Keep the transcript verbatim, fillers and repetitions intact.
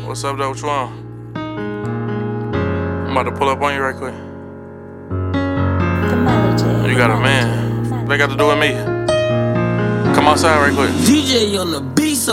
What's up, though? What you want? I'm about to pull up on you right quick. You got a man. What they got to do with me? Come outside right quick. D J on the beat.